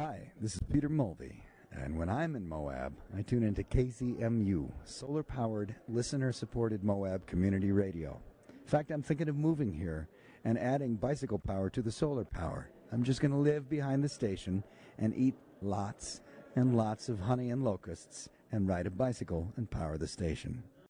Hi, this is Peter Mulvey, and when I'm in Moab, I tune into KCMU, solar-powered, listener-supported Moab community radio. In fact, I'm thinking of moving here and adding bicycle power to the solar power. I'm just going to live behind the station and eat lots and lots of honey and locusts and ride a bicycle and power the station.